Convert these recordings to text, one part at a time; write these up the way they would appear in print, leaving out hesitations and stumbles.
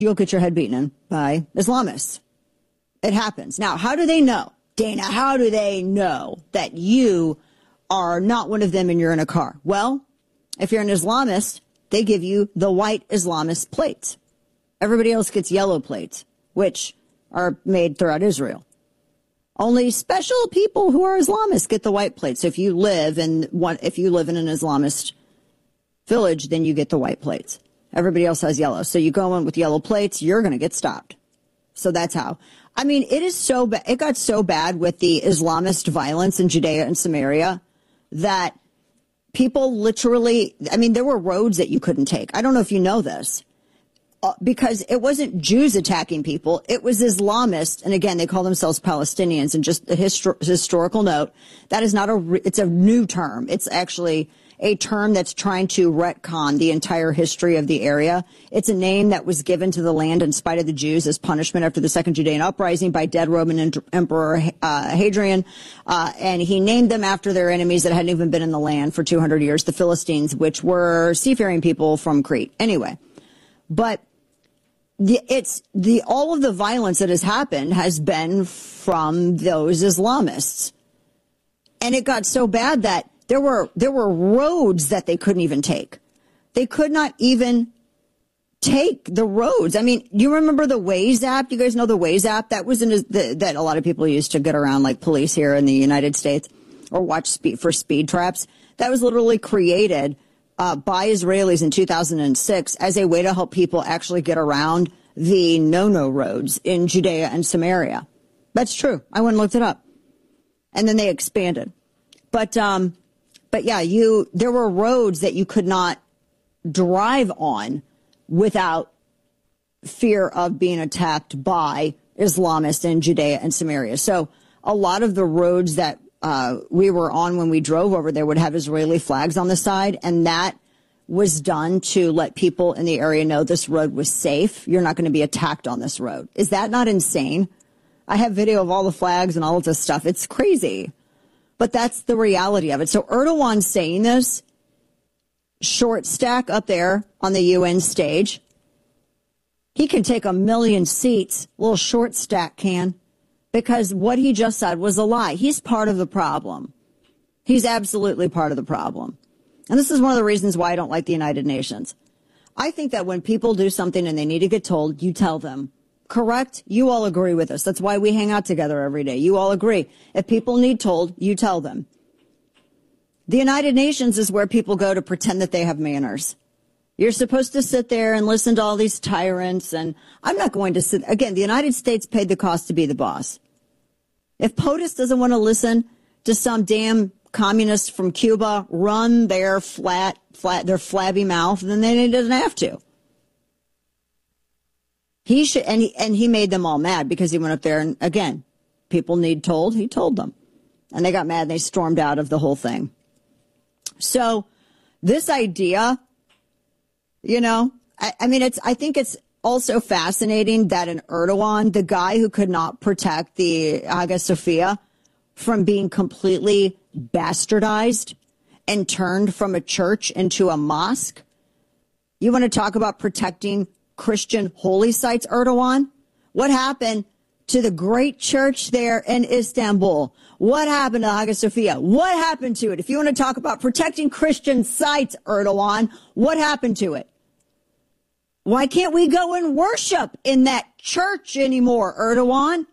you'll get your head beaten in by Islamists. It happens. Now, how do they know? Dana, how do they know that you are not one of them and you're in a car? Well, if you're an Islamist, they give you the white Islamist plates. Everybody else gets yellow plates, which are made throughout Israel. Only special people who are Islamists get the white plates. So if you live in an Islamist village, then you get the white plates. Everybody else has yellow. So you go in with yellow plates, you're going to get stopped. So that's how. I mean, it is so bad. It got so bad with the Islamist violence in Judea and Samaria that people literally, I mean, there were roads that you couldn't take. I don't know if you know this. Because it wasn't Jews attacking people, it was Islamists, and again, they call themselves Palestinians. And just a historical note, that is not it's a new term. It's actually a term that's trying to retcon the entire history of the area. It's a name that was given to the land in spite of the Jews as punishment after the Second Judean Uprising by dead Roman Emperor Hadrian. And he named them after their enemies that hadn't even been in the land for 200 years, the Philistines, which were seafaring people from Crete. Anyway, but all of the violence that has happened has been from those Islamists. And it got so bad that there were roads that they couldn't even take. They could not even take the roads. I mean, you remember the Waze app? You guys know the Waze app? That was that a lot of people used to get around, like police here in the United States, or watch for speed traps. That was literally created by Israelis in 2006 as a way to help people actually get around the no-no roads in Judea and Samaria. That's true. I went and looked it up. And then they expanded. But yeah, there were roads that you could not drive on without fear of being attacked by Islamists in Judea and Samaria. So a lot of the roads that we were on when we drove over there would have Israeli flags on the side, and that was done to let people in the area know this road was safe. You're not going to be attacked on this road. Is that not insane? I have video of all the flags and all of this stuff. It's crazy. But that's the reality of it. So Erdogan's saying this, short stack up there on the UN stage. He can take 1 million seats, little short stack can, because what he just said was a lie. He's part of the problem. He's absolutely part of the problem. And this is one of the reasons why I don't like the United Nations. I think that when people do something and they need to get told, you tell them. Correct? You all agree with us. That's why we hang out together every day. You all agree. If people need told, you tell them. The United Nations is where people go to pretend that they have manners. You're supposed to sit there and listen to all these tyrants, and I'm not going to sit. Again, the United States paid the cost to be the boss. If POTUS doesn't want to listen to some damn communist from Cuba run their their flabby mouth, then he doesn't have to. He should, and he made them all mad because he went up there and, again, people need told, he told them. And they got mad and they stormed out of the whole thing. So this idea, I mean, I think it's also fascinating that in Erdogan, the guy who could not protect the Hagia Sophia from being completely bastardized and turned from a church into a mosque. You want to talk about protecting Christian holy sites, Erdogan? What happened to the great church there in Istanbul? What happened to Hagia Sophia? What happened to it? If you want to talk about protecting Christian sites, Erdogan, what happened to it? Why can't we go and worship in that church anymore, Erdogan?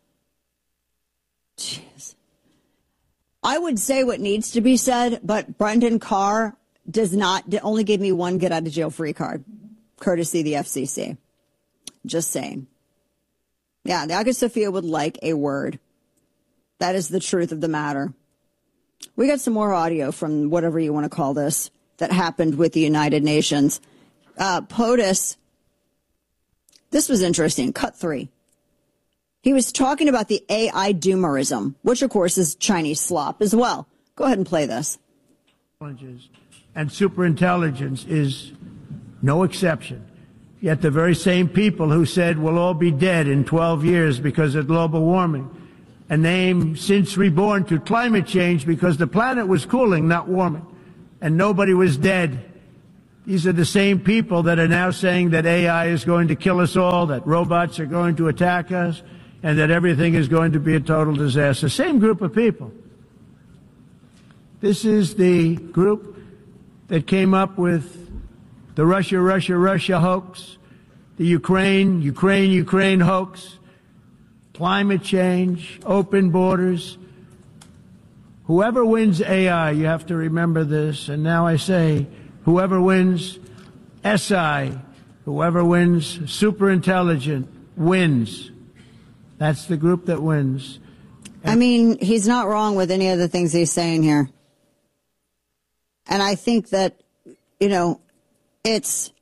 Jeez. I would say what needs to be said, but Brendan Carr only gave me one get out of jail free card, courtesy of the FCC. Just saying. Yeah, the Hagia Sophia would like a word. That is the truth of the matter. We got some more audio from whatever you want to call this that happened with the United Nations. POTUS, this was interesting. Cut 3. He was talking about the AI doomerism, which, of course, is Chinese slop as well. Go ahead and play this. And superintelligence is no exception. Yet the very same people who said we'll all be dead in 12 years because of global warming, and named since reborn to climate change because the planet was cooling, not warming, and nobody was dead. These are the same people that are now saying that AI is going to kill us all, that robots are going to attack us, and that everything is going to be a total disaster. Same group of people. This is the group that came up with the Russia hoax, the Ukraine hoax, climate change, open borders. Whoever wins AI, you have to remember this, and now I say, whoever wins SI, whoever wins superintelligent, wins. That's the group that wins. I mean, he's not wrong with any of the things he's saying here. And I think that, it's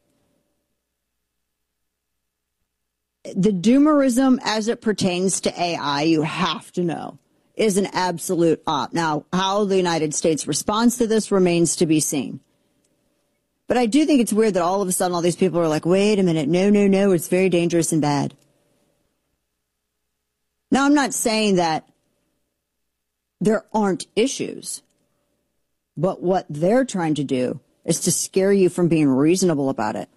the doomerism as it pertains to AI, you have to know, is an absolute op. Now, how the United States responds to this remains to be seen. But I do think it's weird that all of a sudden all these people are like, wait a minute, no, it's very dangerous and bad. Now, I'm not saying that there aren't issues, but what they're trying to do is to scare you from being reasonable about it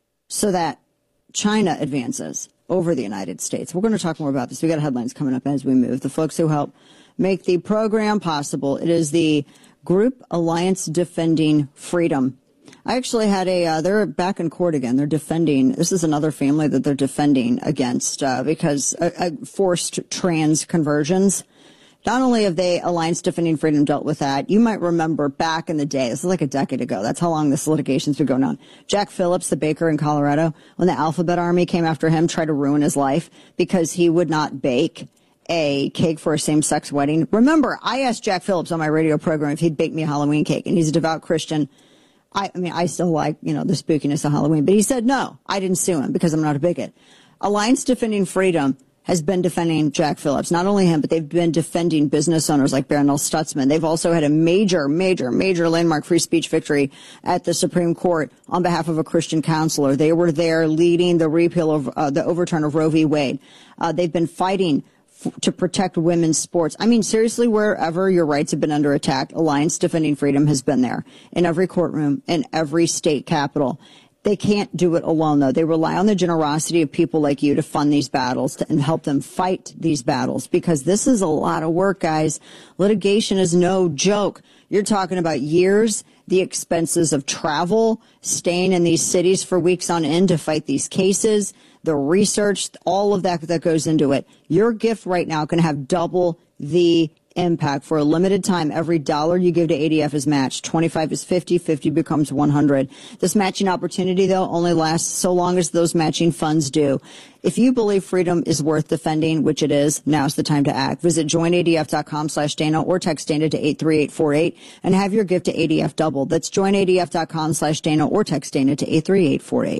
so that China advances over the United States. We're going to talk more about this. We got headlines coming up as we move. The folks who help make the program possible, it is the group Alliance Defending Freedom. I actually had they're back in court again. They're defending, this is another family that they're defending against because forced trans conversions. Not only have they, Alliance Defending Freedom, dealt with that, you might remember back in the day, this is like a decade ago, that's how long this litigation's been going on. Jack Phillips, the baker in Colorado, when the Alphabet Army came after him, tried to ruin his life because he would not bake a cake for a same-sex wedding. Remember, I asked Jack Phillips on my radio program if he'd bake me a Halloween cake, and he's a devout Christian. I mean, I still like, the spookiness of Halloween, but he said no, I didn't sue him because I'm not a bigot. Alliance Defending Freedom has been defending Jack Phillips. Not only him, but they've been defending business owners like Barronelle Stutzman. They've also had a major landmark free speech victory at the Supreme Court on behalf of a Christian counselor. They were there leading the repeal of the overturn of Roe v. Wade. They've been fighting to protect women's sports. I mean, seriously, wherever your rights have been under attack, Alliance Defending Freedom has been there in every courtroom, in every state capital. They can't do it alone, though. They rely on the generosity of people like you to fund these battles and help them fight these battles, because this is a lot of work, guys. Litigation is no joke. You're talking about years, the expenses of travel, staying in these cities for weeks on end to fight these cases, the research, all of that goes into it. Your gift right now can have double the impact. For a limited time, every dollar you give to ADF is matched. 25 is 50, 50 becomes 100. This matching opportunity, though, only lasts so long as those matching funds do. If you believe freedom is worth defending, which it is, now's the time to act. Visit joinadf.com/Dana or text Dana to 83848 and have your gift to ADF doubled. That's joinadf.com/Dana or text Dana to 83848.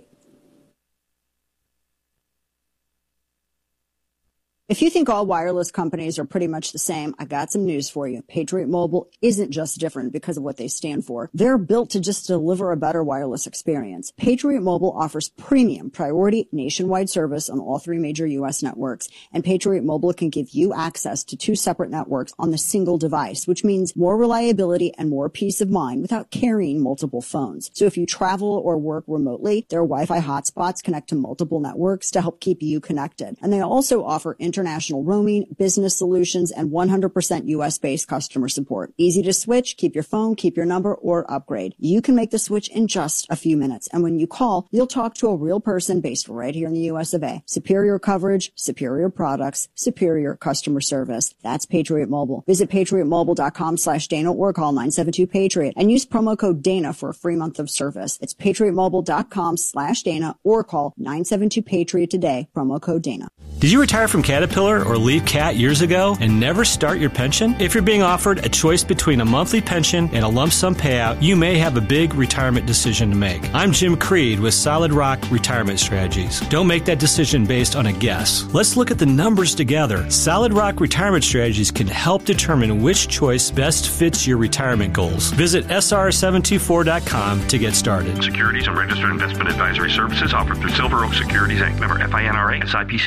If you think all wireless companies are pretty much the same, I got some news for you. Patriot Mobile isn't just different because of what they stand for. They're built to just deliver a better wireless experience. Patriot Mobile offers premium priority nationwide service on all three major U.S. networks, and Patriot Mobile can give you access to two separate networks on the single device, which means more reliability and more peace of mind without carrying multiple phones. So if you travel or work remotely, their Wi-Fi hotspots connect to multiple networks to help keep you connected. And they also offer international roaming, business solutions, and 100% U.S.-based customer support. Easy to switch, keep your phone, keep your number, or upgrade. You can make the switch in just a few minutes. And when you call, you'll talk to a real person based right here in the U.S. of A. Superior coverage, superior products, superior customer service. That's Patriot Mobile. Visit patriotmobile.com/Dana or call 972-PATRIOT and use promo code Dana for a free month of service. It's patriotmobile.com/Dana or call 972-PATRIOT today, promo code Dana. Did you retire from Caterpillar or leave CAT years ago and never start your pension? If you're being offered a choice between a monthly pension and a lump sum payout, you may have a big retirement decision to make. I'm Jim Creed with Solid Rock Retirement Strategies. Don't make that decision based on a guess. Let's look at the numbers together. Solid Rock Retirement Strategies can help determine which choice best fits your retirement goals. Visit SR724.com to get started. Securities and registered investment advisory services offered through Silver Oak Securities Inc. Member FINRA SIPC.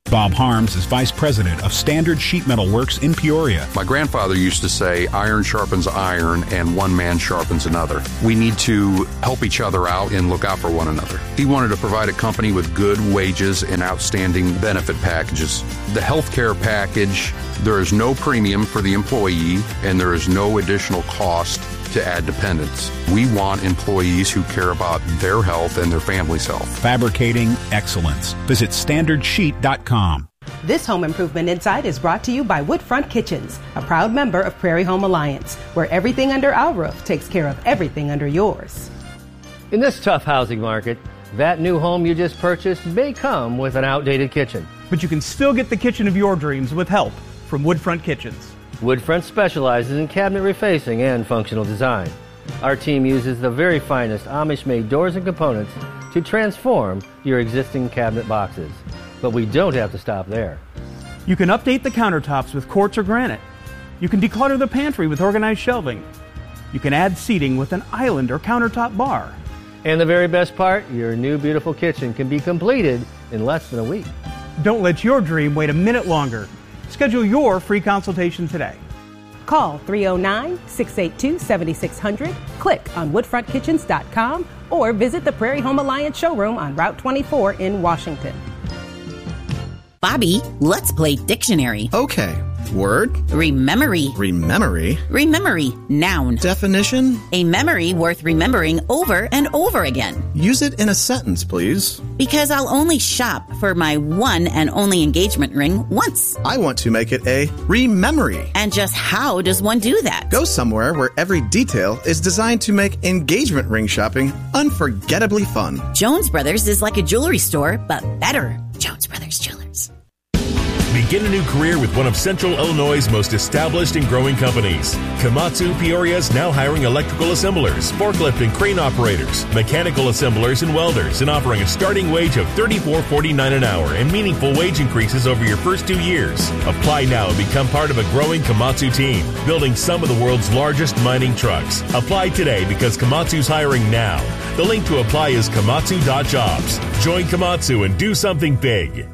Bob Harms is Vice President of Standard Sheet Metal Works in Peoria. My grandfather used to say, iron sharpens iron and one man sharpens another. We need to help each other out and look out for one another. He wanted to provide a company with good wages and outstanding benefit packages. The healthcare package, there is no premium for the employee and there is no additional cost to add dependents. We want employees who care about their health and their family's health. Fabricating excellence. Visit StandardSheet.com. This Home Improvement Insight is brought to you by Woodfront Kitchens, a proud member of Prairie Home Alliance, where everything under our roof takes care of everything under yours. In this tough housing market, that new home you just purchased may come with an outdated kitchen. But you can still get the kitchen of your dreams with help from Woodfront Kitchens. Woodfront specializes in cabinet refacing and functional design. Our team uses the very finest Amish-made doors and components to transform your existing cabinet boxes. But we don't have to stop there. You can update the countertops with quartz or granite. You can declutter the pantry with organized shelving. You can add seating with an island or countertop bar. And the very best part, your new beautiful kitchen can be completed in less than a week. Don't let your dream wait a minute longer. Schedule your free consultation today. Call 309-682-7600, click on woodfrontkitchens.com, or visit the Prairie Home Alliance showroom on Route 24 in Washington. Bobby, let's play dictionary. Okay. Word. Rememory. Rememory. Rememory. Noun. Definition. A memory worth remembering over and over again. Use it in a sentence, please. Because I'll only shop for my one and only engagement ring once. I want to make it a rememory. And just how does one do that? Go somewhere where every detail is designed to make engagement ring shopping unforgettably fun. Jones Brothers is like a jewelry store, but better. Jones Brothers Jewelers. Begin a new career with one of Central Illinois' most established and growing companies. Komatsu Peoria is now hiring electrical assemblers, forklift and crane operators, mechanical assemblers and welders, and offering a starting wage of $34.49 an hour and meaningful wage increases over your first 2 years. Apply now and become part of a growing Komatsu team, building some of the world's largest mining trucks. Apply today because Komatsu's hiring now. The link to apply is komatsu.jobs. Join Komatsu and do something big.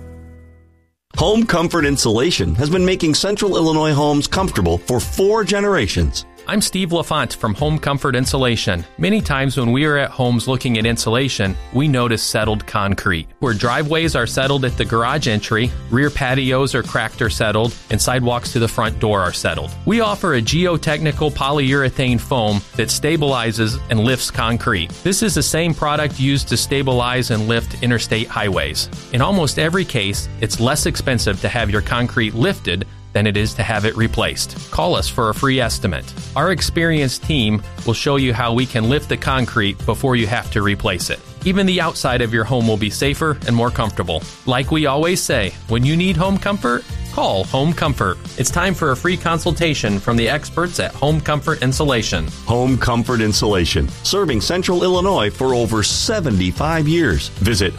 Home Comfort Insulation has been making Central Illinois homes comfortable for 4 generations. I'm Steve LaFont from Home Comfort Insulation. Many times when we are at homes looking at insulation, we notice settled concrete. Where driveways are settled at the garage entry, rear patios are cracked or settled, and sidewalks to the front door are settled. We offer a geotechnical polyurethane foam that stabilizes and lifts concrete. This is the same product used to stabilize and lift interstate highways. In almost every case, it's less expensive to have your concrete lifted than it is to have it replaced. Call us for a free estimate. Our experienced team will show you how we can lift the concrete before you have to replace it. Even the outside of your home will be safer and more comfortable. Like we always say, when you need home comfort, call Home Comfort. It's time for a free consultation from the experts at Home Comfort Insulation. Home Comfort Insulation, serving Central Illinois for over 75 years. Visit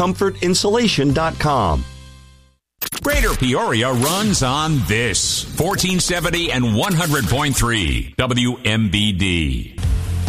homecomfortinsulation.com. Greater Peoria runs on this 1470 and 100.3 WMBD.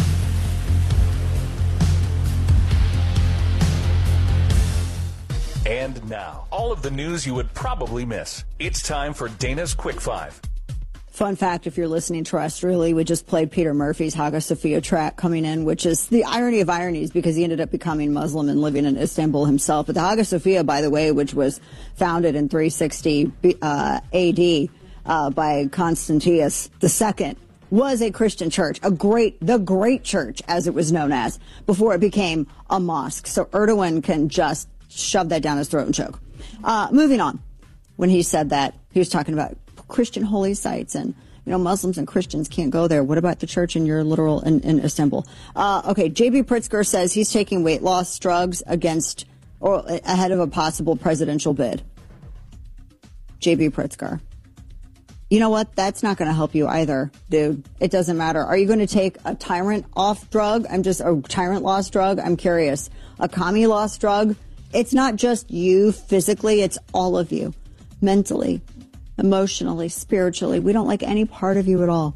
And now, all of the news you would probably miss. It's time for Dana's Quick Five. Fun fact, if you're listening terrestrially, we just played Peter Murphy's Hagia Sophia track coming in, which is the irony of ironies because he ended up becoming Muslim and living in Istanbul himself. But the Hagia Sophia, by the way, which was founded in 360 AD by Constantius II, was a Christian church, the great church, as it was known as, before it became a mosque. So Erdogan can just shove that down his throat and choke. Moving on. When he said that, he was talking about Christian holy sites and, Muslims and Christians can't go there. What about the church in your literal in Istanbul? Okay. J.B. Pritzker says he's taking weight loss drugs ahead of a possible presidential bid. J.B. Pritzker. You know what? That's not going to help you either, dude. It doesn't matter. Are you going to take a tyrant off drug? A tyrant loss drug? I'm curious. A commie loss drug? It's not just you physically. It's all of you. Mentally, emotionally, spiritually. We don't like any part of you at all.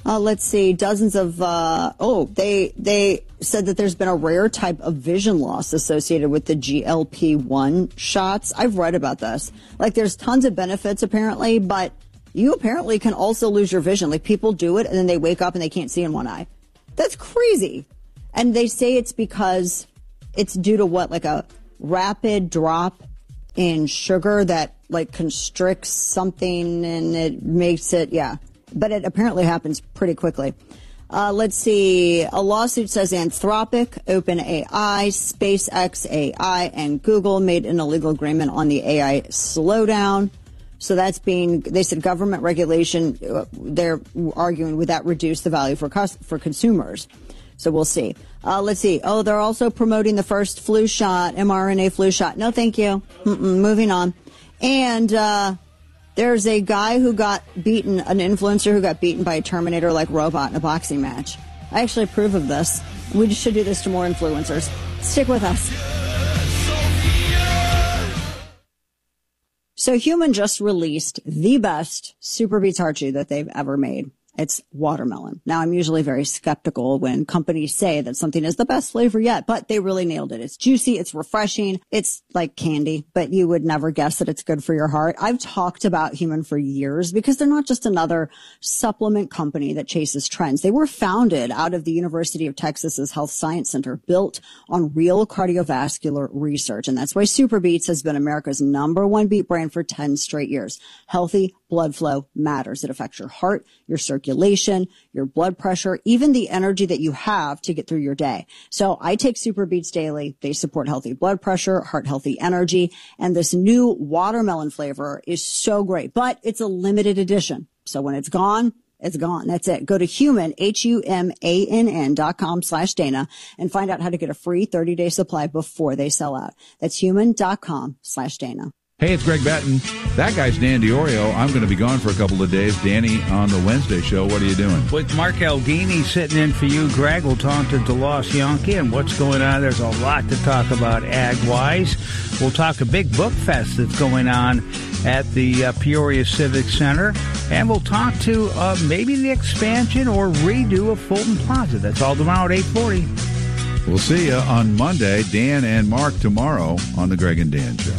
Let's see, dozens of, they said that there's been a rare type of vision loss associated with the GLP-1 shots. I've read about this. Like, there's tons of benefits apparently, but you apparently can also lose your vision. Like, people do it and then they wake up and they can't see in one eye. That's crazy. And they say it's because it's due to what, like a rapid drop in sugar that like constricts something and it makes it, but it apparently happens pretty quickly. Let's see. A lawsuit says Anthropic, OpenAI, SpaceX AI, and Google made an illegal agreement on the AI slowdown. So that's they said government regulation, they're arguing would that reduce the value for consumers. So we'll see. Let's see. They're also promoting the first flu shot, mRNA flu shot. No, thank you. Moving on. And there's a guy who got beaten, an influencer who got beaten by a Terminator-like robot in a boxing match. I actually approve of this. We should do this to more influencers. Stick with us. So Human just released the best Super Beets Heart Chew that they've ever made. It's watermelon. Now, I'm usually very skeptical when companies say that something is the best flavor yet, but they really nailed it. It's juicy. It's refreshing. It's like candy, but you would never guess that it's good for your heart. I've talked about Human for years because they're not just another supplement company that chases trends. They were founded out of the University of Texas's Health Science Center, built on real cardiovascular research. And that's why Super Beets has been America's #1 beet brand for 10 straight years. Healthy blood flow matters. It affects your heart, your circulation, your blood pressure, even the energy that you have to get through your day. So I take Super Beets daily. They support healthy blood pressure, heart healthy energy, and this new watermelon flavor is so great, but it's a limited edition. So when it's gone, it's gone. That's it. Go to Human, HUMANN.com/Dana and find out how to get a free 30-day supply before they sell out. That's human.com/Dana. Hey, it's Greg Batten. That guy's Dan Diorio. I'm going to be gone for a couple of days. Danny, on the Wednesday show, what are you doing? With Mark Aldini sitting in for you, Greg, we'll talk to DeLoss Yankee and what's going on. There's a lot to talk about ag-wise. We'll talk a big book fest that's going on at the Peoria Civic Center. And we'll talk to maybe the expansion or redo of Fulton Plaza. That's all tomorrow at 8:40. We'll see you on Monday. Dan and Mark tomorrow on the Greg and Dan Show.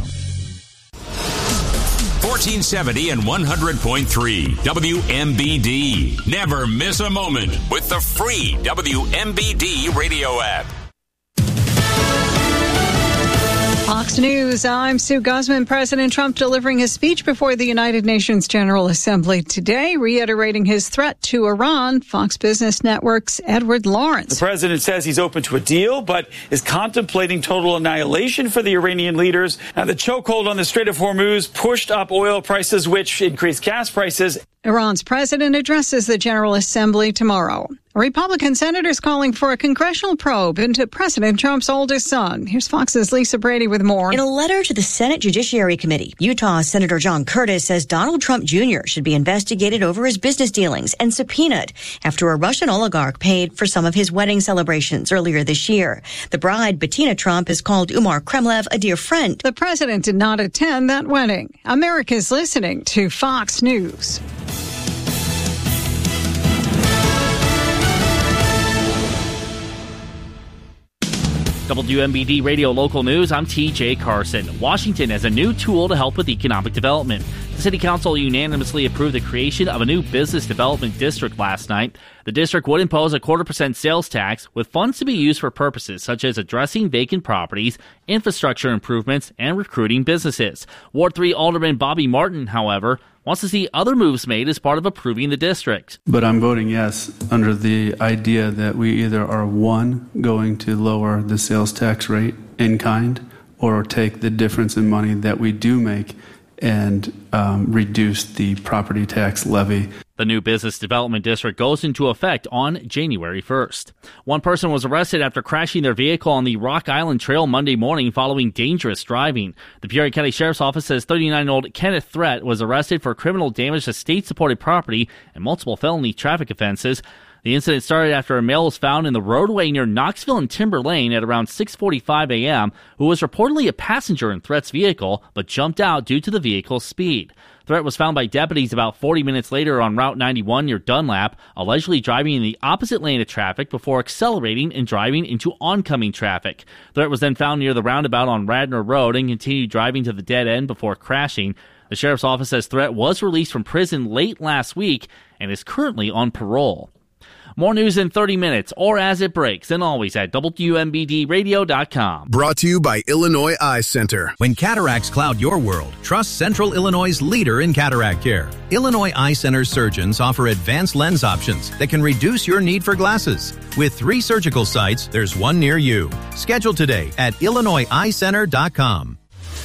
1470 and 100.3 WMBD. Never miss a moment with the free WMBD radio app. Fox News, I'm Sue Guzman. President Trump delivering his speech before the United Nations General Assembly today, reiterating his threat to Iran. Fox Business Network's Edward Lawrence. The president says he's open to a deal, but is contemplating total annihilation for the Iranian leaders. Now, the chokehold on the Strait of Hormuz pushed up oil prices, which increased gas prices. Iran's president addresses the General Assembly tomorrow. Republican senators calling for a congressional probe into President Trump's oldest son. Here's Fox's Lisa Brady with more. In a letter to the Senate Judiciary Committee, Utah Senator John Curtis says Donald Trump Jr. should be investigated over his business dealings and subpoenaed after a Russian oligarch paid for some of his wedding celebrations earlier this year. The bride, Bettina Trump, has called Umar Kremlev a dear friend. The president did not attend that wedding. America's listening to Fox News. WMBD Radio Local News, I'm TJ Carson. Washington has a new tool to help with economic development. The City Council unanimously approved the creation of a new business development district last night. The district would impose a 0.25% sales tax with funds to be used for purposes such as addressing vacant properties, infrastructure improvements, and recruiting businesses. Ward 3 Alderman Bobby Martin, however, wants to see other moves made as part of approving the district. But I'm voting yes under the idea that we either are, one, going to lower the sales tax rate in kind, or take the difference in money that we do make and reduce the property tax levy. The new business development district goes into effect on January 1st. One person was arrested after crashing their vehicle on the Rock Island Trail Monday morning following dangerous driving. The Peoria County Sheriff's Office says 39-year-old Kenneth Threat was arrested for criminal damage to state-supported property and multiple felony traffic offenses. The incident started after a male was found in the roadway near Knoxville and Timber Lane at around 6:45 a.m., who was reportedly a passenger in Threat's vehicle, but jumped out due to the vehicle's speed. Threat was found by deputies about 40 minutes later on Route 91 near Dunlap, allegedly driving in the opposite lane of traffic before accelerating and driving into oncoming traffic. Threat was then found near the roundabout on Radnor Road and continued driving to the dead end before crashing. The sheriff's office says Threat was released from prison late last week and is currently on parole. More news in 30 minutes or as it breaks, and always at WMBDradio.com. Brought to you by Illinois Eye Center. When cataracts cloud your world, trust Central Illinois' leader in cataract care. Illinois Eye Center surgeons offer advanced lens options that can reduce your need for glasses. With 3 surgical sites, there's one near you. Schedule today at IllinoisEyeCenter.com.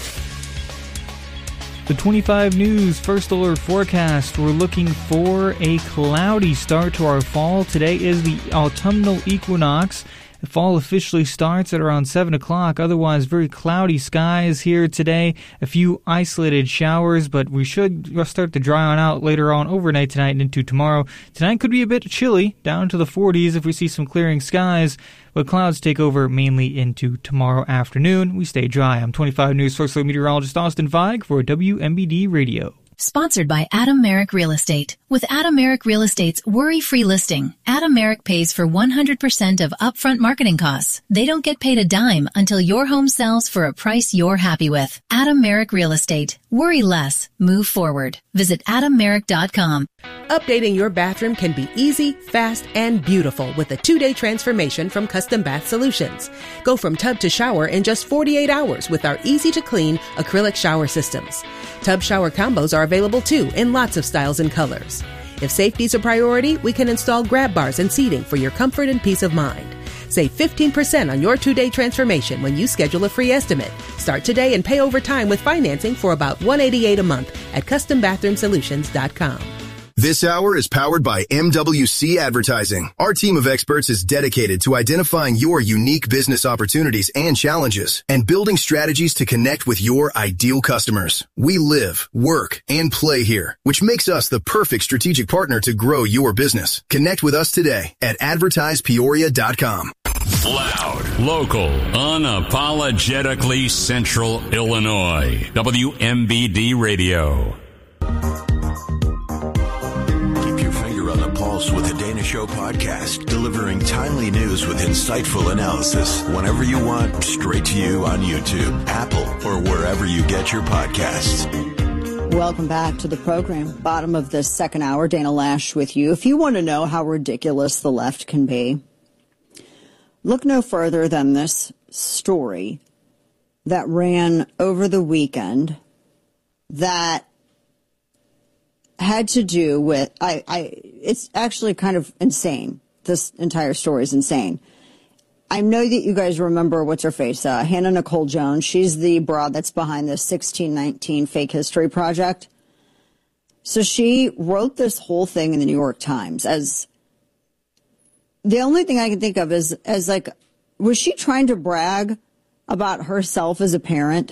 The 25 News First Alert Forecast. We're looking for a cloudy start to our fall. Today is the autumnal equinox. The fall officially starts at around 7 o'clock. Otherwise, very cloudy skies here today. A few isolated showers, but we should start to dry on out later on overnight tonight and into tomorrow. Tonight could be a bit chilly, down to the 40s if we see some clearing skies, but clouds take over mainly into tomorrow afternoon. We stay dry. I'm 25 News First Alert meteorologist Austin Feig for WMBD Radio. Sponsored by Adam Merrick Real Estate. With Adam Merrick Real Estate's worry-free listing, Adam Merrick pays for 100% of upfront marketing costs. They don't get paid a dime until your home sells for a price you're happy with. Adam Merrick Real Estate. Worry less. Move forward. Visit AdamMerrick.com. Updating your bathroom can be easy, fast, and beautiful with a 2-day transformation from Custom Bath Solutions. Go from tub to shower in just 48 hours with our easy-to-clean acrylic shower systems. Tub shower combos are available too in lots of styles and colors. If safety's a priority, we can install grab bars and seating for your comfort and peace of mind. Save 15% on your 2-day transformation when you schedule a free estimate. Start today and pay over time with financing for about $188 a month at CustomBathroomSolutions.com. This hour is powered by MWC Advertising. Our team of experts is dedicated to identifying your unique business opportunities and challenges and building strategies to connect with your ideal customers. We live, work, and play here, which makes us the perfect strategic partner to grow your business. Connect with us today at advertisepeoria.com. Loud, local, unapologetically Central Illinois. WMBD Radio. With the Dana Show podcast, delivering timely news with insightful analysis whenever you want, straight to you on YouTube, Apple, or wherever you get your podcasts. Welcome back to the program. Bottom of the second hour, Dana Lash with you. If you want to know how ridiculous the left can be, look no further than this story that ran over the weekend that had to do with, it's actually kind of insane. This entire story is insane. I know that you guys remember, what's her face, Hannah Nicole Jones. She's the broad that's behind the 1619 Fake History Project. So she wrote this whole thing in the New York Times as, the only thing I can think of is, as like, was she trying to brag about herself as a parent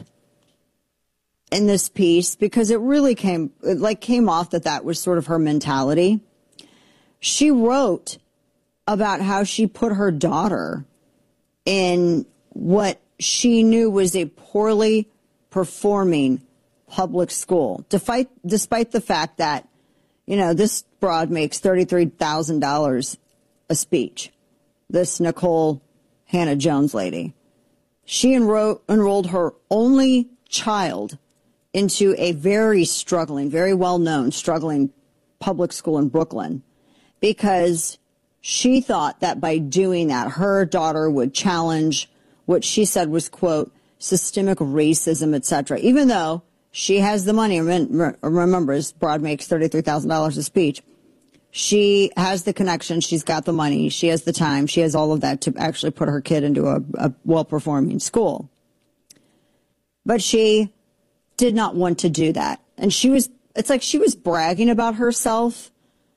in this piece? Because it really came off that was sort of her mentality. She wrote about how she put her daughter in what she knew was a poorly performing public school, despite the fact that, you know, this broad makes $33,000 a speech. This Nicole Hannah Jones lady. She enrolled her only child into a very struggling, very well-known, struggling public school in Brooklyn because she thought that by doing that, her daughter would challenge what she said was, quote, systemic racism, etc. Even though she has the money, remember, Broad makes $33,000 a speech. She has the connection. She's got the money. She has the time. She has all of that to actually put her kid into a well-performing school. But she did not want to do that. And it's like she was bragging about herself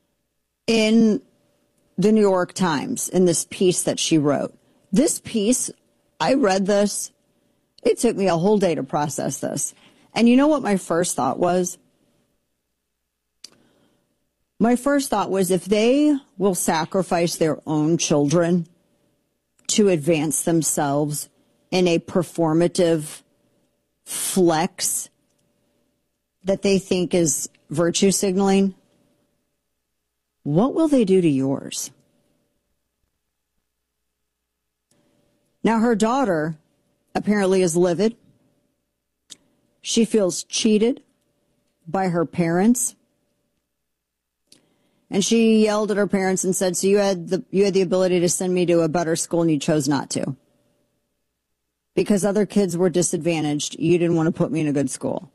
in the New York Times in this piece that she wrote. This piece, I read this. It took me a whole day to process this. And you know what my first thought was? My first thought was if they will sacrifice their own children to advance themselves in a performative flex that they think is virtue signaling, what will they do to yours? Now, her daughter apparently is livid. She feels cheated by her parents. And she yelled at her parents and said, so you had the ability to send me to a better school and you chose not to. Because other kids were disadvantaged, you didn't want to put me in a good school.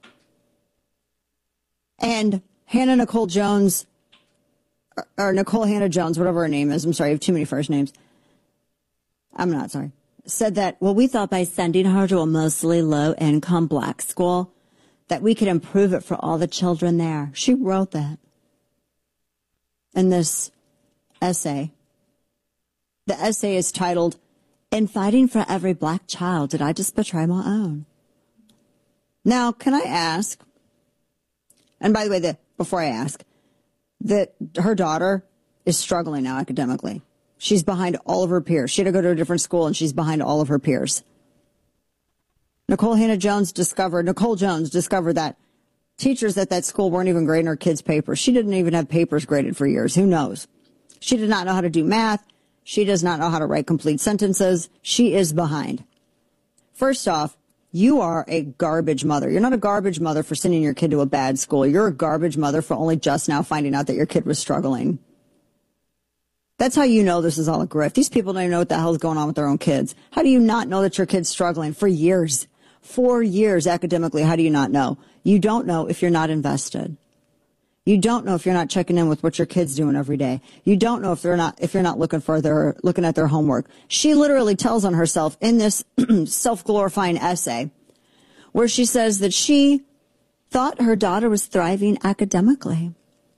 And Hannah Nicole Jones, or Nicole Hannah Jones, whatever her name is, I'm sorry, I have too many first names. I'm not sorry. Said that, well, we thought by sending her to a mostly low-income black school that we could improve it for all the children there. She wrote that in this essay. The essay is titled, "In Fighting for Every Black Child, Did I Just Betray My Own?" Now, can I ask, and by the way, before I ask, that her daughter is struggling now academically. She's behind all of her peers. She had to go to a different school, and she's behind all of her peers. Nicole Jones discovered that teachers at that school weren't even grading her kids' papers. She didn't even have papers graded for years. Who knows? She did not know how to do math. She does not know how to write complete sentences. She is behind. First off, you are a garbage mother. You're not a garbage mother for sending your kid to a bad school. You're a garbage mother for only just now finding out that your kid was struggling. That's how you know this is all a grift. These people don't even know what the hell is going on with their own kids. How do you not know that your kid's struggling for years? 4 years academically, how do you not know? You don't know if you're not invested. You don't know if you're not checking in with what your kid's doing every day. You don't know if you're not looking at their homework. She literally tells on herself in this self-glorifying essay where she says that she thought her daughter was thriving academically.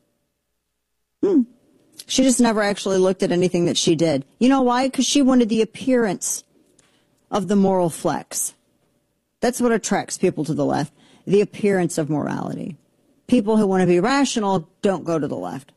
She just never actually looked at anything that she did. You know why? Because she wanted the appearance of the moral flex. That's what attracts people to the left, the appearance of morality. People who want to be rational don't go to the left.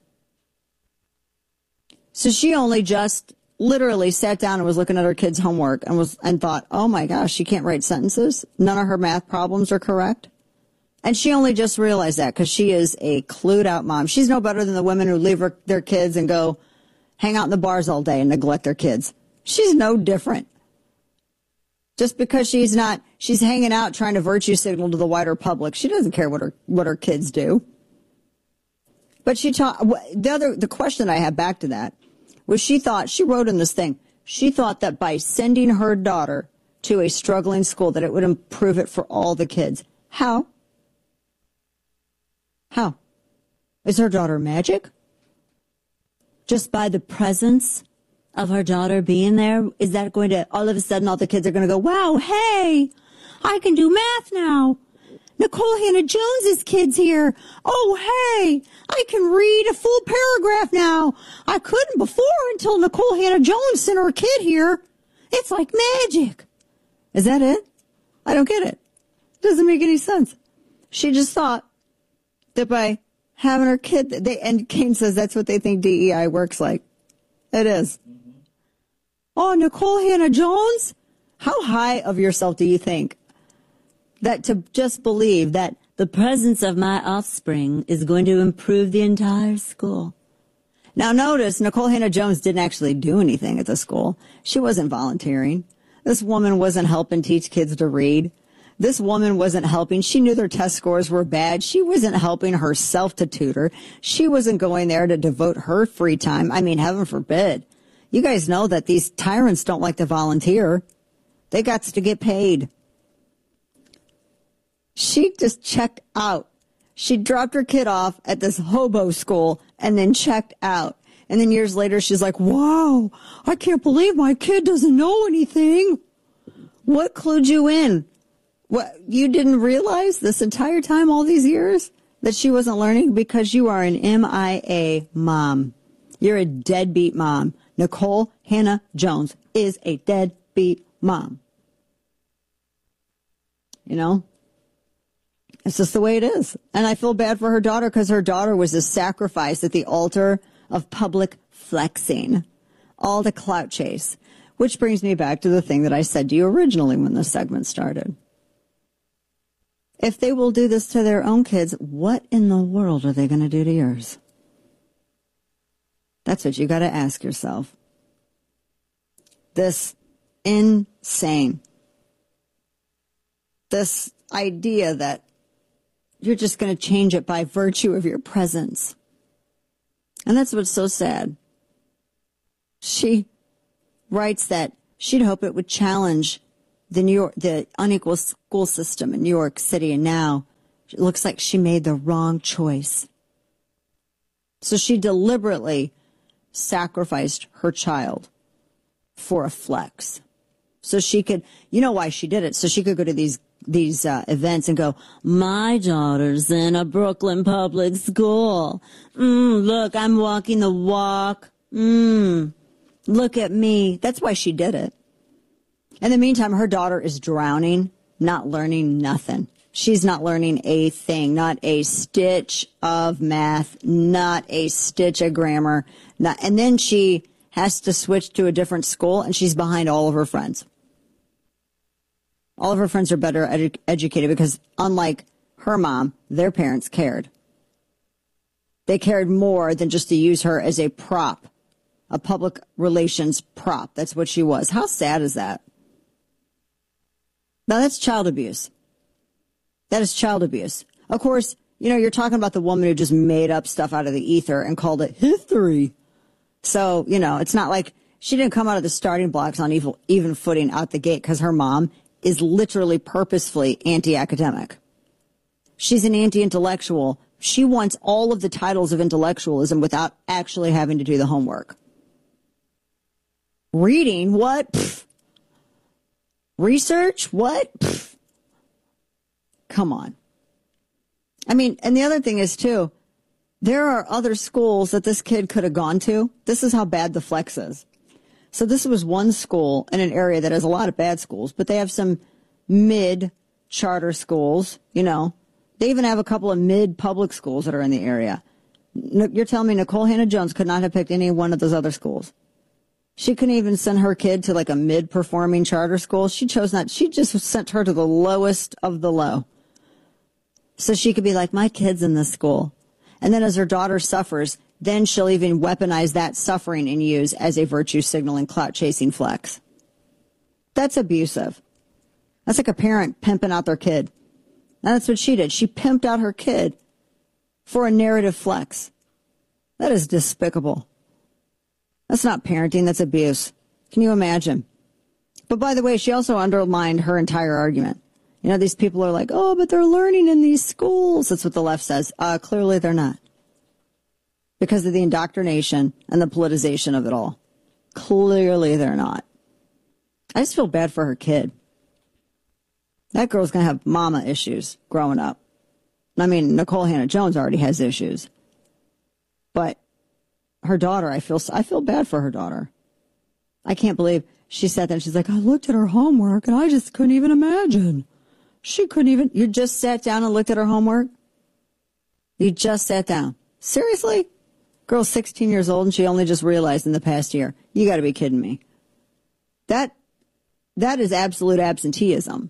So she only just literally sat down and was looking at her kid's homework and thought, oh my gosh, she can't write sentences. None of her math problems are correct. And she only just realized that because she is a clued out mom. She's no better than the women who leave their kids and go hang out in the bars all day and neglect their kids. She's no different. Just because she's hanging out trying to virtue signal to the wider public. She doesn't care what her kids do. But the question I have back to that was she wrote in this thing, she thought that by sending her daughter to a struggling school that it would improve it for all the kids. How? How? Is her daughter magic? Just by the presence of her daughter being there, is that going to, all of a sudden, all the kids are going to go, wow, hey, I can do math now. Nicole Hannah Jones's kid's here. Oh, hey, I can read a full paragraph now. I couldn't before until Nicole Hannah Jones sent her kid here. It's like magic. Is that it? I don't get it. It doesn't make any sense. She just thought that by having her kid, and Kane says that's what they think DEI works like. It is. Oh, Nicole Hannah Jones? How high of yourself do you think that to just believe that the presence of my offspring is going to improve the entire school? Now notice, Nicole Hannah Jones didn't actually do anything at the school. She wasn't volunteering. This woman wasn't helping teach kids to read. This woman wasn't helping. She knew their test scores were bad. She wasn't helping herself to tutor. She wasn't going there to devote her free time. I mean, heaven forbid. You guys know that these tyrants don't like to volunteer. They got to get paid. She just checked out. She dropped her kid off at this hobo school and then checked out. And then years later, she's like, wow, I can't believe my kid doesn't know anything. What clued you in? What, you didn't realize this entire time, all these years, that she wasn't learning? Because you are an MIA mom. You're a deadbeat mom. Nicole Hannah Jones is a deadbeat mom. You know? It's just the way it is. And I feel bad for her daughter because her daughter was a sacrifice at the altar of public flexing, all the clout chase, which brings me back to the thing that I said to you originally when the segment started. If they will do this to their own kids, what in the world are they going to do to yours? That's what you got to ask yourself. This insane, this idea that you're just going to change it by virtue of your presence. And that's what's so sad. She writes that she'd hope it would challenge the unequal school system in New York City, and now it looks like she made the wrong choice. So she deliberately sacrificed her child for a flex. So she could, you know why she did it? So she could go to these events and go, my daughter's in a Brooklyn public school. Look, I'm walking the walk. Look at me. That's why she did it. In the meantime, her daughter is drowning, not learning nothing. She's not learning a thing, not a stitch of math, not a stitch of grammar. And then she has to switch to a different school, and she's behind all of her friends. All of her friends are better educated because, unlike her mom, their parents cared. They cared more than just to use her as a prop, a public relations prop. That's what she was. How sad is that? Now, that's child abuse. That is child abuse. Of course, you know, you're talking about the woman who just made up stuff out of the ether and called it history. So, you know, it's not like she didn't come out of the starting blocks on even footing out the gate because her mom is literally purposefully anti-academic. She's an anti-intellectual. She wants all of the titles of intellectualism without actually having to do the homework. Reading? What? Pfft. Research? What? Pfft. Come on. I mean, and the other thing is, too, there are other schools that this kid could have gone to. This is how bad the flex is. So this was one school in an area that has a lot of bad schools, but they have some mid-charter schools, you know. They even have a couple of mid-public schools that are in the area. You're telling me Nicole Hannah-Jones could not have picked any one of those other schools. She couldn't even send her kid to like a mid-performing charter school. She chose not. She just sent her to the lowest of the low. So she could be like, my kid's in this school. And then as her daughter suffers, then she'll even weaponize that suffering and use as a virtue signaling, clout chasing flex. That's abusive. That's like a parent pimping out their kid. And that's what she did. She pimped out her kid for a narrative flex. That is despicable. That's not parenting. That's abuse. Can you imagine? But by the way, she also undermined her entire argument. You know, these people are like, oh, but they're learning in these schools. That's what the left says. Clearly they're not. Because of the indoctrination and the politicization of it all. Clearly they're not. I just feel bad for her kid. That girl's going to have mama issues growing up. I mean, Nicole Hannah-Jones already has issues. But her daughter, I feel bad for her daughter. I can't believe she sat there and she's like, I looked at her homework and I just couldn't even imagine. She couldn't even, you just sat down and looked at her homework? You just sat down. Seriously? Girl's 16 years old and she only just realized in the past year. You got to be kidding me. That is absolute absenteeism.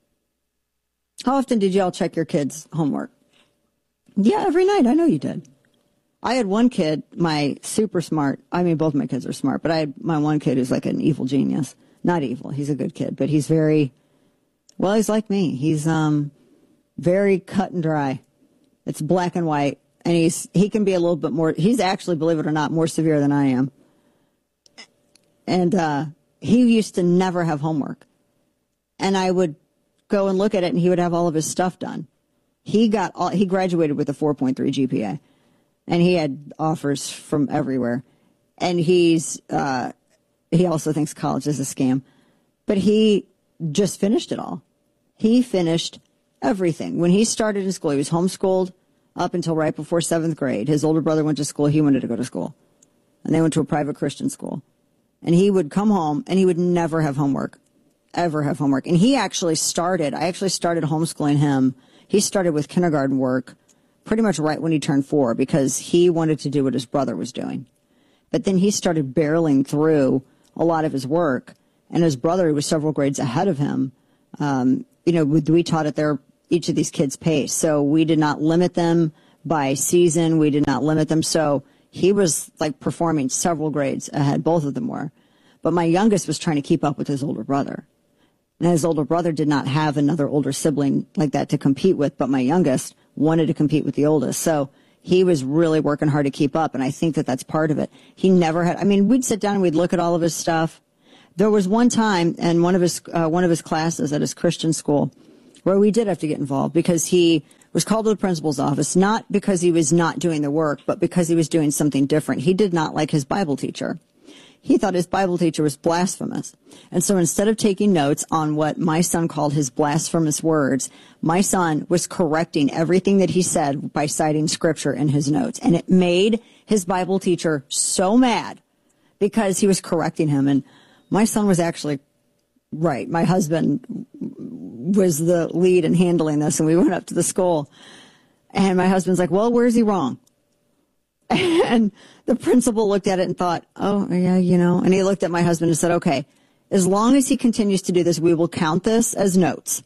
How often did y'all check your kids' homework? Yeah, every night. I know you did. I had one kid, my super smart. I mean, both my kids are smart, but I had my one kid who's like an evil genius. Not evil. He's a good kid, but he's very, well, he's like me. He's very cut and dry. It's black and white. And he can be a little bit more, he's actually, believe it or not, more severe than I am. And he used to never have homework. And I would go and look at it and he would have all of his stuff done. He graduated with a 4.3 GPA. And he had offers from everywhere. And he also thinks college is a scam. But he just finished it all. He finished everything. When he started in school, he was homeschooled up until right before 7th grade. His older brother went to school. He wanted to go to school. And they went to a private Christian school. And he would come home and he would never have homework. Ever have homework. And I actually started homeschooling him. He started with kindergarten work pretty much right when he turned 4 because he wanted to do what his brother was doing. But then he started barreling through a lot of his work, and his brother, who was several grades ahead of him, we taught at each of these kids' pace. So we did not limit them by season. We did not limit them. So he was like performing several grades ahead. Both of them were. But my youngest was trying to keep up with his older brother. And his older brother did not have another older sibling like that to compete with, but my youngest wanted to compete with the oldest. So he was really working hard to keep up, and I think that that's part of it. He never had, we'd sit down and we'd look at all of his stuff. There was one time in one of his classes at his Christian school where we did have to get involved because he was called to the principal's office, not because he was not doing the work, but because he was doing something different. He did not like his Bible teacher. He thought his Bible teacher was blasphemous. And so instead of taking notes on what my son called his blasphemous words, my son was correcting everything that he said by citing scripture in his notes. And it made his Bible teacher so mad because he was correcting him. And my son was actually right. My husband was the lead in handling this, and we went up to the school. And my husband's like, well, where's he wrong? And the principal looked at it and thought, oh, yeah, and he looked at my husband and said, okay, as long as he continues to do this, we will count this as notes.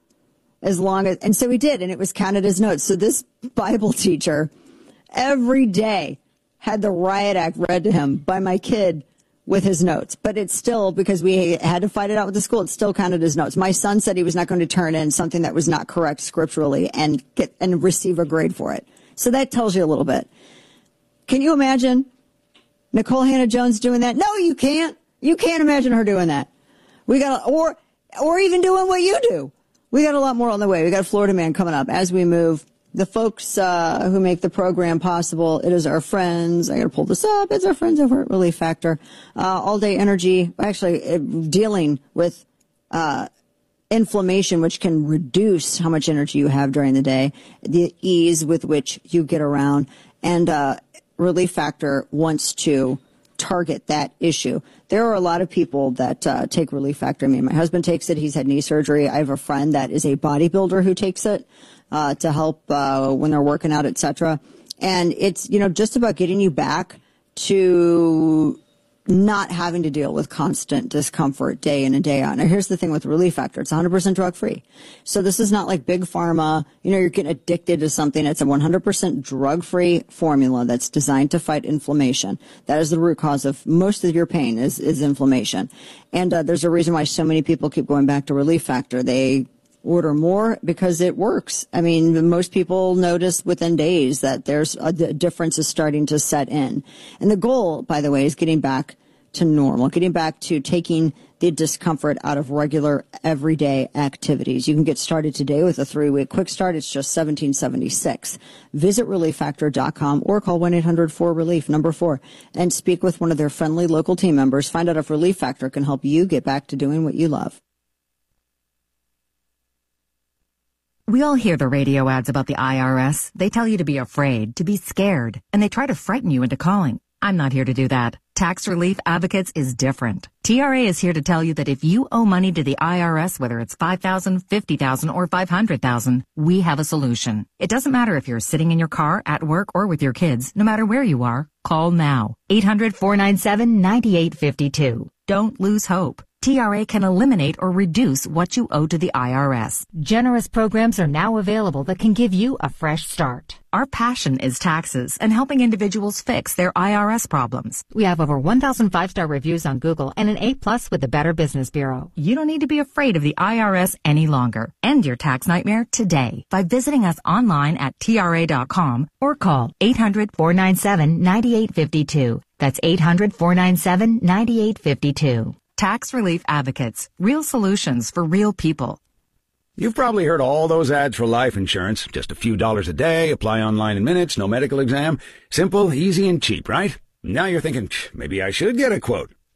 And so he did, and it was counted as notes. So this Bible teacher every day had the riot act read to him by my kid with his notes. But it's still, because we had to fight it out with the school, it's still counted as notes. My son said he was not going to turn in something that was not correct scripturally and receive a grade for it. So that tells you a little bit. Can you imagine Nicole Hannah-Jones doing that? No, you can't. You can't imagine her doing that. Or even doing what you do. We got a lot more on the way. We got Florida Man coming up as we move. The folks who make the program possible, it is our friends. I got to pull this up. It's our friends over at Relief Factor. All Day Energy, actually dealing with inflammation, which can reduce how much energy you have during the day, the ease with which you get around. And Relief Factor wants to target that issue. There are a lot of people that take Relief Factor. My husband takes it. He's had knee surgery. I have a friend that is a bodybuilder who takes it to help when they're working out, etc. And it's, just about getting you back to not having to deal with constant discomfort day in and day out. Now, here's the thing with Relief Factor. It's 100% drug-free. So this is not like big pharma. You're getting addicted to something. It's a 100% drug-free formula that's designed to fight inflammation. That is the root cause of most of your pain is inflammation. And there's a reason why so many people keep going back to Relief Factor. They order more because it works. Most people notice within days that there's a difference is starting to set in. And the goal, by the way, is getting back to normal, getting back to taking the discomfort out of regular everyday activities. You can get started today with a 3-week quick start. It's just $17.76. Visit ReliefFactor.com or call 1-800-4-RELIEF, number 4, and speak with one of their friendly local team members. Find out if Relief Factor can help you get back to doing what you love. We all hear the radio ads about the IRS. They tell you to be afraid, to be scared, and they try to frighten you into calling. I'm not here to do that. Tax Relief Advocates is different. TRA is here to tell you that if you owe money to the IRS, whether it's $5,000, $50,000, or $500,000, we have a solution. It doesn't matter if you're sitting in your car, at work, or with your kids. No matter where you are, call now. 800-497-9852. Don't lose hope. TRA can eliminate or reduce what you owe to the IRS. Generous programs are now available that can give you a fresh start. Our passion is taxes and helping individuals fix their IRS problems. We have over 1,000 5-star reviews on Google and an A+ with the Better Business Bureau. You don't need to be afraid of the IRS any longer. End your tax nightmare today by visiting us online at TRA.com or call 800-497-9852. That's 800-497-9852. Tax Relief Advocates. Real solutions for real people. You've probably heard all those ads for life insurance. Just a few dollars a day, apply online in minutes, no medical exam. Simple, easy, and cheap, right? Now you're thinking, maybe I should get a quote.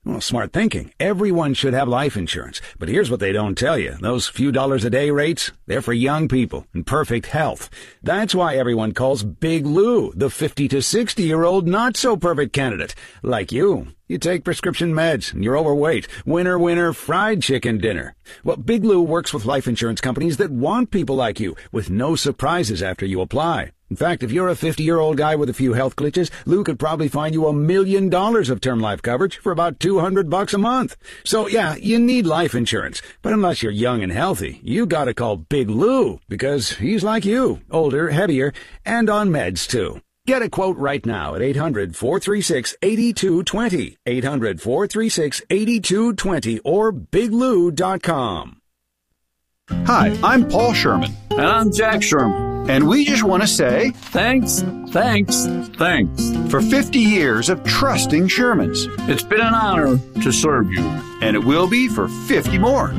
Well, smart thinking. Everyone should have life insurance. But here's what they don't tell you. Those few dollars a day rates, they're for young people in perfect health. That's why everyone calls Big Lou the 50 to 60-year-old not-so-perfect candidate. Like you. You take prescription meds, and you're overweight. Winner, winner, fried chicken dinner. Well, Big Lou works with life insurance companies that want people like you, with no surprises after you apply. In fact, if you're a 50-year-old guy with a few health glitches, Lou could probably find you $1 million of term life coverage for about $200 a month. So yeah, you need life insurance. But unless you're young and healthy, you gotta call Big Lou, because he's like you, older, heavier, and on meds too. Get a quote right now at 800-436-8220, 800-436-8220, or biglou.com. Hi, I'm Paul Sherman. And I'm Jack Sherman. And we just want to say thanks for 50 years of trusting Shermans. It's been an honor to serve you, and it will be for 50 more.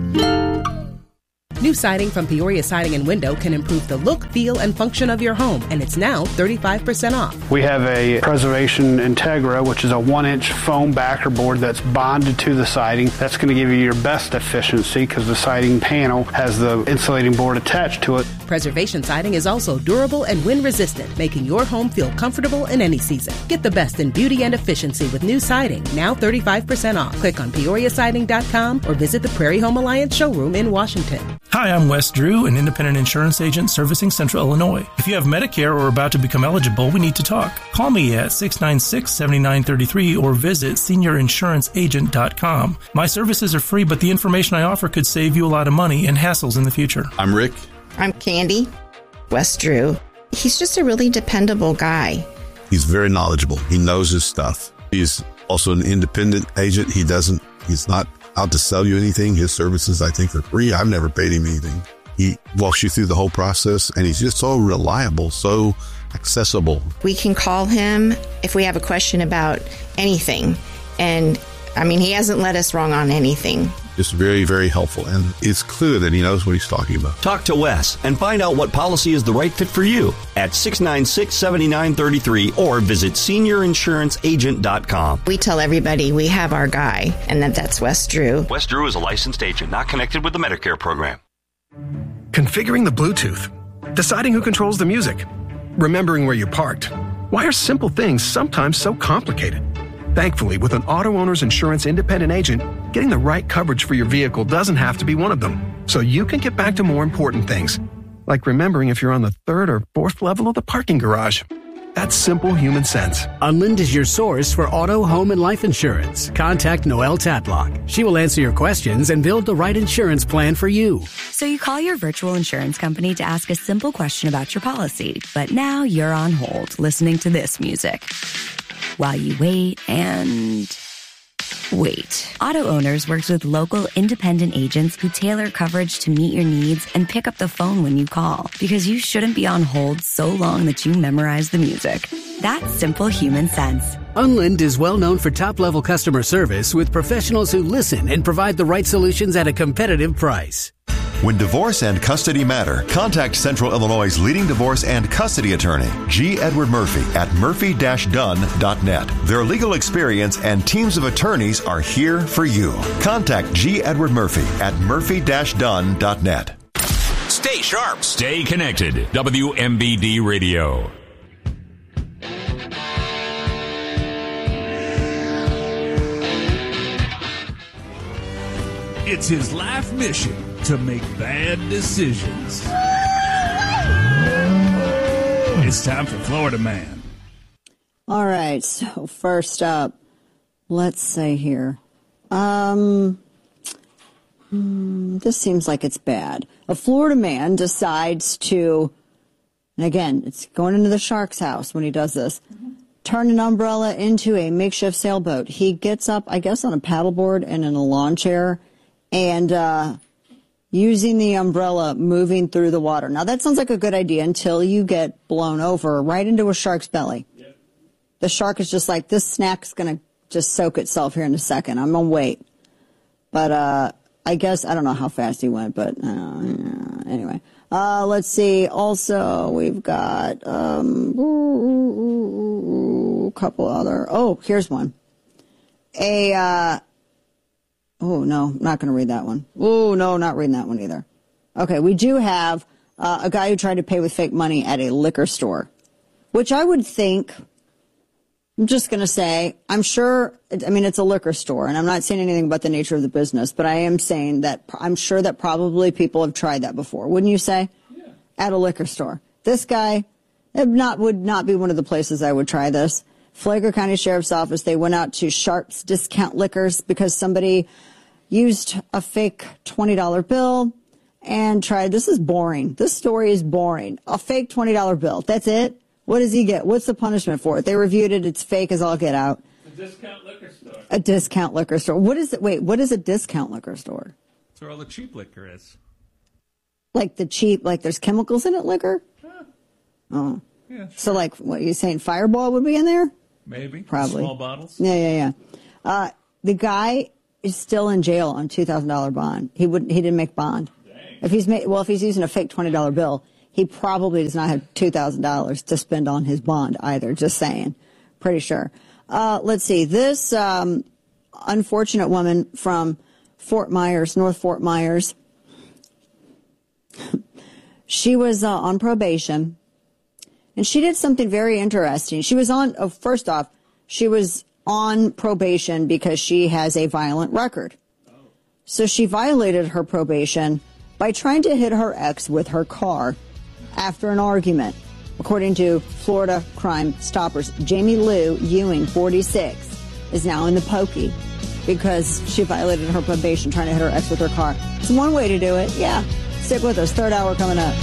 New siding from Peoria Siding and Window can improve the look, feel, and function of your home, and it's now 35% off. We have a Preservation Integra, which is a 1-inch foam backer board that's bonded to the siding. That's going to give you your best efficiency because the siding panel has the insulating board attached to it. Preservation Siding is also durable and wind-resistant, making your home feel comfortable in any season. Get the best in beauty and efficiency with new siding, now 35% off. Click on PeoriaSiding.com or visit the Prairie Home Alliance showroom in Washington. Hi, I'm Wes Drew, an independent insurance agent servicing Central Illinois. If you have Medicare or are about to become eligible, we need to talk. Call me at 696-7933 or visit seniorinsuranceagent.com. My services are free, but the information I offer could save you a lot of money and hassles in the future. I'm Rick. I'm Candy. Wes Drew. He's just a really dependable guy. He's very knowledgeable. He knows his stuff. He's also an independent agent. He's not out to sell you anything. His services, I think, are free. I've never paid him anything. He walks you through the whole process, and he's just so reliable, so accessible. We can call him if we have a question about anything. And, he hasn't led us wrong on anything. Just very, very helpful, and it's clear that he knows what he's talking about. Talk to Wes and find out what policy is the right fit for you at 696-7933 or visit seniorinsuranceagent.com. We tell everybody we have our guy, and that's Wes Drew. Wes Drew is a licensed agent, not connected with the Medicare program. Configuring the Bluetooth, deciding who controls the music, remembering where you parked. Why are simple things sometimes so complicated? Thankfully, with an auto owner's insurance independent agent, getting the right coverage for your vehicle doesn't have to be one of them. So you can get back to more important things, like remembering if you're on the 3rd or 4th level of the parking garage. That's simple human sense. Unlind is your source for auto, home, and life insurance. Contact Noelle Tatlock. She will answer your questions and build the right insurance plan for you. So you call your virtual insurance company to ask a simple question about your policy, but now you're on hold listening to this music. While you wait and wait. Auto Owners works with local independent agents who tailor coverage to meet your needs and pick up the phone when you call, because you shouldn't be on hold so long that you memorize the music. That's simple human sense. Unlind is well known for top-level customer service with professionals who listen and provide the right solutions at a competitive price. When divorce and custody matter, contact Central Illinois' leading divorce and custody attorney, G. Edward Murphy, at murphy-dunn.net. Their legal experience and teams of attorneys are here for you. Contact G. Edward Murphy at murphy-dunn.net. Stay sharp. Stay connected. WMBD Radio. It's his life mission to make bad decisions. It's time for Florida Man. All right, so first up, let's say here. This seems like it's bad. A Florida man decides to, and again, it's going into the shark's house when he does this, turn an umbrella into a makeshift sailboat. He gets up, I guess, on a paddleboard and in a lawn chair, and using the umbrella, moving through the water. Now, that sounds like a good idea until you get blown over right into a shark's belly. Yep. The shark is just like, this snack's going to just soak itself here in a second. I'm going to wait. But I guess, I don't know how fast he went, but anyway. Let's see. Also, we've got a couple other. Oh, here's one. oh, no, I'm not going to read that one. Oh, no, not reading that one either. Okay, we do have a guy who tried to pay with fake money at a liquor store, which I would think, I'm just going to say, I'm sure, I mean, it's a liquor store, and I'm not saying anything about the nature of the business, but I am saying that I'm sure that probably people have tried that before, wouldn't you say? Yeah. At a liquor store. This guy would not be one of the places I would try this. Flagler County Sheriff's Office, they went out to Sharp's Discount Liquors because somebody used a fake $20 bill and tried, this is boring. This story is boring. A fake $20 bill. That's it? What does he get? What's the punishment for it? They reviewed it. It's fake as all get out. A discount liquor store. A discount liquor store. What is it? Wait, what is a discount liquor store? That's where all the cheap liquor is. Like the cheap, like there's chemicals in it liquor? Yeah. Oh. Yeah, sure. So like, what, you saying Fireball would be in there? Maybe. Probably. Small bottles? Yeah. The guy is still in jail on $2,000 bond. He didn't make bond. Dang. If he's using a fake $20 bill, he probably does not have $2,000 to spend on his bond either. Just saying. Pretty sure. Let's see. This unfortunate woman from Fort Myers, North Fort Myers, she was on probation, and she did something very interesting. She was first off, she was on probation because she has a violent record. So she violated her probation by trying to hit her ex with her car after an argument. According to Florida Crime Stoppers, Jamie Lou Ewing, 46, is now in the pokey because she violated her probation trying to hit her ex with her car. It's one way to do it. Yeah. Stick with us. Third hour coming up.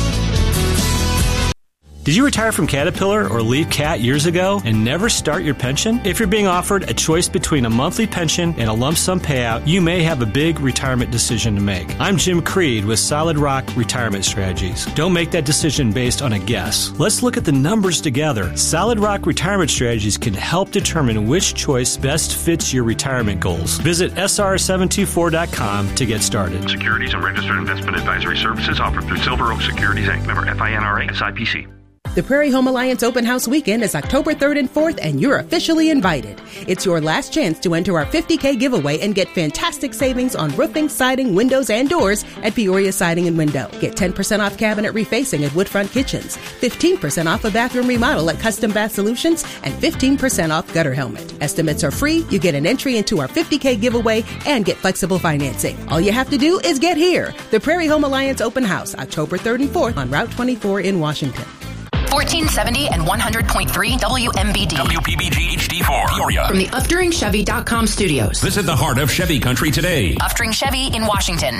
Did you retire from Caterpillar or leave CAT years ago and never start your pension? If you're being offered a choice between a monthly pension and a lump sum payout, you may have a big retirement decision to make. I'm Jim Creed with Solid Rock Retirement Strategies. Don't make that decision based on a guess. Let's look at the numbers together. Solid Rock Retirement Strategies can help determine which choice best fits your retirement goals. Visit sr724.com to get started. Securities and registered investment advisory services offered through Silver Oak Securities Inc. Member FINRA SIPC. The Prairie Home Alliance Open House Weekend is October 3rd and 4th, and you're officially invited. It's your last chance to enter our $50K giveaway and get fantastic savings on roofing, siding, windows, and doors at Peoria Siding and Window. Get 10% off cabinet refacing at Woodfront Kitchens, 15% off a bathroom remodel at Custom Bath Solutions, and 15% off gutter helmet. Estimates are free, you get an entry into our $50K giveaway, and get flexible financing. All you have to do is get here. The Prairie Home Alliance Open House, October 3rd and 4th on Route 24 in Washington. 1470 and 100.3 WMBD. WPBG HD4 Peoria. From the UpteringChevy.com studios. Visit the heart of Chevy country today. Uftering Chevy in Washington.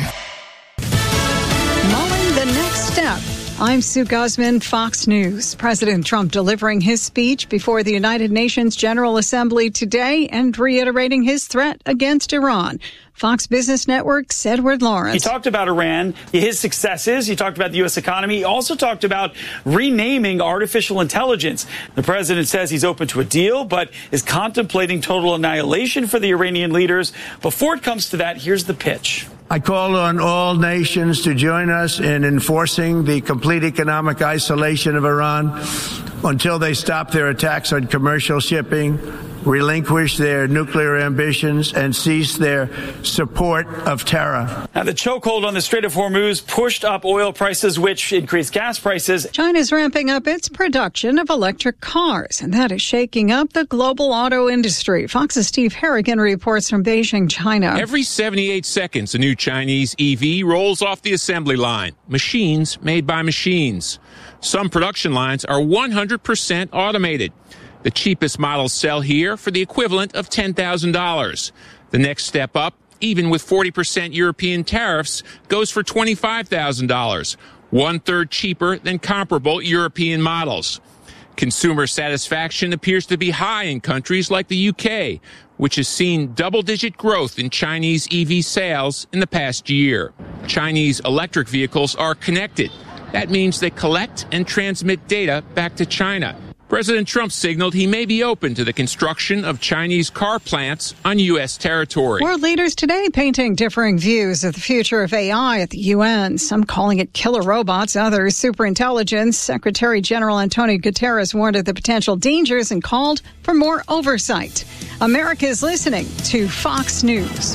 Mulling the next step. I'm Sue Guzman, Fox News. President Trump delivering his speech before the United Nations General Assembly today and reiterating his threat against Iran. Fox Business Network's Edward Lawrence. He talked about Iran, his successes. He talked about the U.S. economy. He also talked about renaming artificial intelligence. The president says he's open to a deal, but is contemplating total annihilation for the Iranian leaders. Before it comes to that, here's the pitch. I call on all nations to join us in enforcing the complete economic isolation of Iran until they stop their attacks on commercial shipping, relinquish their nuclear ambitions, and cease their support of terror. Now, the chokehold on the Strait of Hormuz pushed up oil prices, which increased gas prices. China's ramping up its production of electric cars, and that is shaking up the global auto industry. Fox's Steve Harrigan reports from Beijing, China. Every 78 seconds, a new Chinese EV rolls off the assembly line. Machines made by machines. Some production lines are 100% automated. The cheapest models sell here for the equivalent of $10,000. The next step up, even with 40% European tariffs, goes for $25,000, one-third cheaper than comparable European models. Consumer satisfaction appears to be high in countries like the UK, which has seen double-digit growth in Chinese EV sales in the past year. Chinese electric vehicles are connected. That means they collect and transmit data back to China. President Trump signaled he may be open to the construction of Chinese car plants on U.S. territory. World leaders today painting differing views of the future of AI at the UN. Some calling it killer robots, others superintelligence. Secretary General Antonio Guterres warned of the potential dangers and called for more oversight. America is listening to Fox News.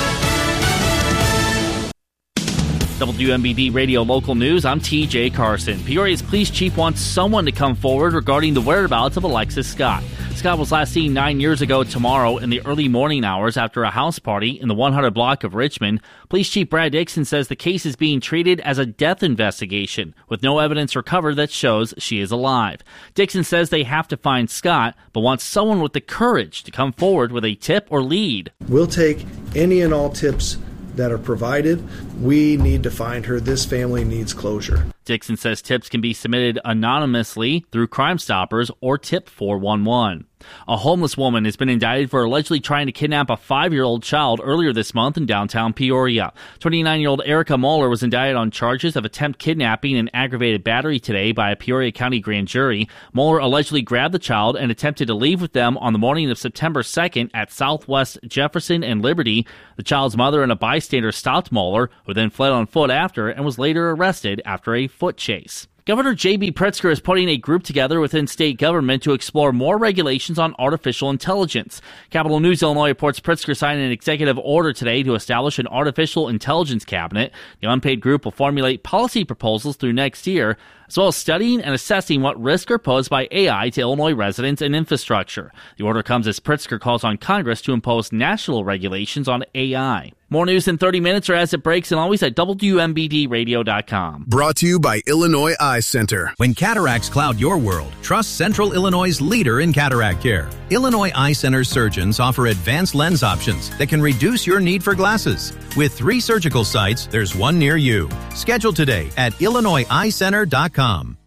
WMBD Radio Local News, I'm TJ Carson. Peoria's police chief wants someone to come forward regarding the whereabouts of Alexis Scott. Scott was last seen 9 years ago tomorrow in the early morning hours after a house party in the 100 block of Richmond. Police Chief Brad Dixon says the case is being treated as a death investigation, with no evidence recovered that shows she is alive. Dixon says they have to find Scott, but wants someone with the courage to come forward with a tip or lead. We'll take any and all tips that are provided. We need to find her. This family needs closure. Dixon says tips can be submitted anonymously through Crime Stoppers or Tip 411. A homeless woman has been indicted for allegedly trying to kidnap a 5-year-old child earlier this month in downtown Peoria. 29-year-old Erica Moeller was indicted on charges of attempt kidnapping and aggravated battery today by a Peoria County grand jury. Moeller allegedly grabbed the child and attempted to leave with them on the morning of September 2nd at Southwest Jefferson and Liberty. The child's mother and a bystander stopped Moeller, who then fled on foot after and was later arrested after a foot chase. Governor J.B. Pritzker is putting a group together within state government to explore more regulations on artificial intelligence. Capital News Illinois reports Pritzker signed an executive order today to establish an artificial intelligence cabinet. The unpaid group will formulate policy proposals through next year, as well as studying and assessing what risks are posed by AI to Illinois residents and infrastructure. The order comes as Pritzker calls on Congress to impose national regulations on AI. More news in 30 minutes or as it breaks, and always at WMBDradio.com. Brought to you by Illinois Eye Center. When cataracts cloud your world, trust Central Illinois' leader in cataract care. Illinois Eye Center surgeons offer advanced lens options that can reduce your need for glasses. With 3 surgical sites, there's one near you. Schedule today at IllinoisEyeCenter.com.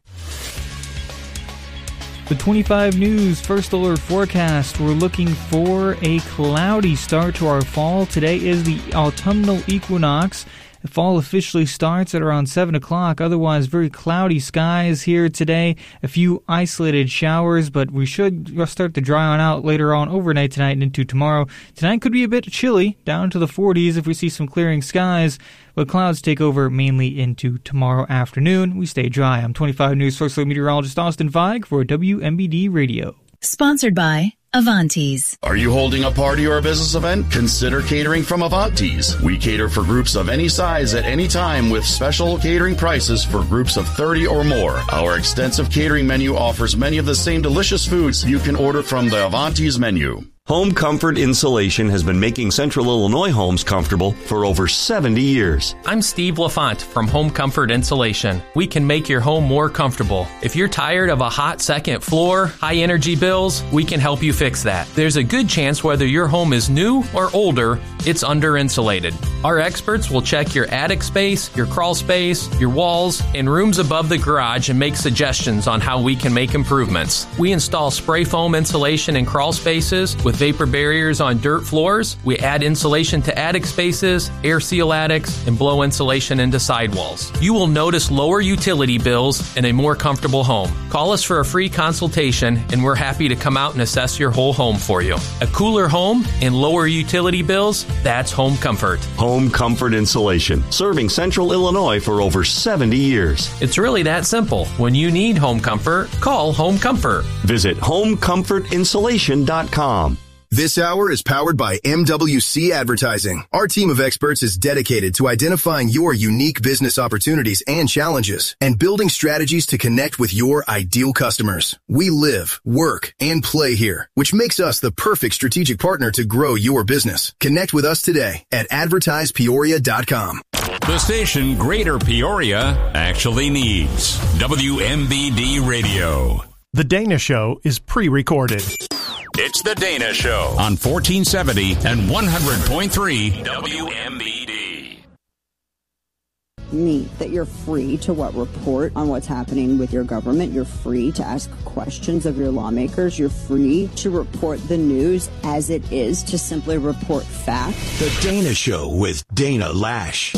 The 25 News First Alert Forecast. We're looking for a cloudy start to our fall. Today is the autumnal equinox. The fall officially starts at around 7 o'clock. Otherwise, very cloudy skies here today. A few isolated showers, but we should start to dry on out later on overnight tonight and into tomorrow. Tonight could be a bit chilly, down to the 40s if we see some clearing skies. But clouds take over mainly into tomorrow afternoon. We stay dry. I'm 25 News First Alert meteorologist Austin Feig for WMBD Radio. Sponsored by Avantes. Are you holding a party or a business event? Consider catering from Avantes. We cater for groups of any size at any time with special catering prices for groups of 30 or more. Our extensive catering menu offers many of the same delicious foods you can order from the Avantes menu. Home Comfort Insulation has been making Central Illinois homes comfortable for over 70 years. I'm Steve LaFont from Home Comfort Insulation. We can make your home more comfortable. If you're tired of a hot second floor, high energy bills, we can help you fix that. There's a good chance whether your home is new or older, it's under insulated. Our experts will check your attic space, your crawl space, your walls, and rooms above the garage and make suggestions on how we can make improvements. We install spray foam insulation in crawl spaces with vapor barriers on dirt floors. We add insulation to attic spaces, air seal attics, and blow insulation into sidewalls. You will notice lower utility bills and a more comfortable home. Call us for a free consultation, and we're happy to come out and assess your whole home for you. A cooler home and lower utility bills, that's Home Comfort. Home Comfort Insulation, serving Central Illinois for over 70 years. It's really that simple. When you need home comfort, call Home Comfort. Visit homecomfortinsulation.com. This hour is powered by MWC Advertising. Our team of experts is dedicated to identifying your unique business opportunities and challenges and building strategies to connect with your ideal customers. We live, work, and play here, which makes us the perfect strategic partner to grow your business. Connect with us today at advertisepeoria.com. The station Greater Peoria actually needs. WMBD Radio. The Dana Show is pre-recorded. It's The Dana Show on 1470 and 100.3 WMBD. Neat that you're free to report on what's happening with your government. You're free to ask questions of your lawmakers. You're free to report the news as it is, to simply report fact. The Dana Show with Dana Lash.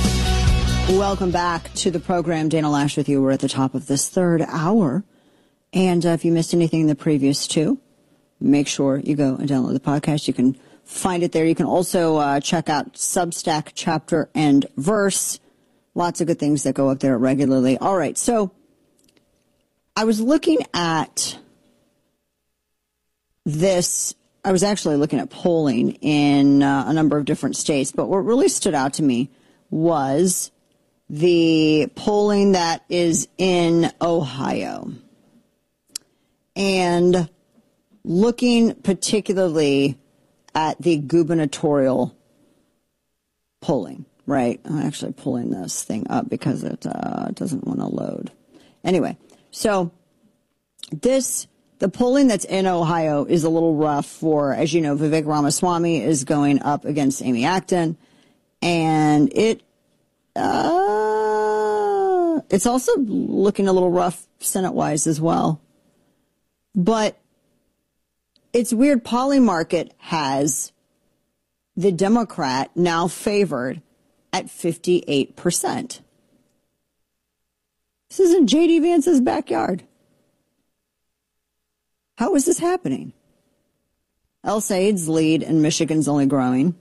Welcome back to the program. Dana Lash with you. We're at the top of this third hour. And if you missed anything in the previous two, make sure you go and download the podcast. You can find it there. You can also check out Substack, Chapter and Verse. Lots of good things that go up there regularly. All right, so I was looking at this. I was actually looking at polling in a number of different states, but what really stood out to me was the polling that is in Ohio. And looking particularly at the gubernatorial polling, right? I'm actually pulling this thing up because it doesn't want to load. Anyway, so the polling that's in Ohio is a little rough for, as you know, Vivek Ramaswamy is going up against Amy Acton, and it's also looking a little rough Senate-wise as well. But it's weird. Polymarket has the Democrat now favored at 58%. This isn't J.D. Vance's backyard. How is this happening? El Said's lead in Michigan's only growing.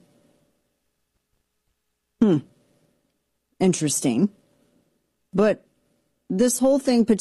Interesting. But this whole thing